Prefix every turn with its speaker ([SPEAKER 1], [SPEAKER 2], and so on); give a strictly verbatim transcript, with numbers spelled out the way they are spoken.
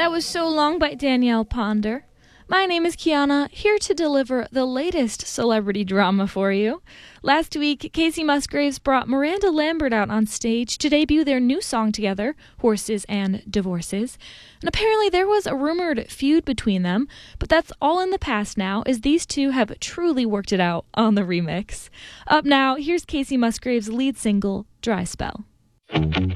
[SPEAKER 1] That was So Long by Danielle Ponder. My name is Kiana, here to deliver the latest celebrity drama for you. Last week, Casey Musgraves brought Miranda Lambert out on stage to debut their new song together, Horses and Divorces. And apparently there was a rumored feud between them, but that's all in the past now, as these two have truly worked it out on the remix. Up now, here's Casey Musgraves' lead single, Dry Spell.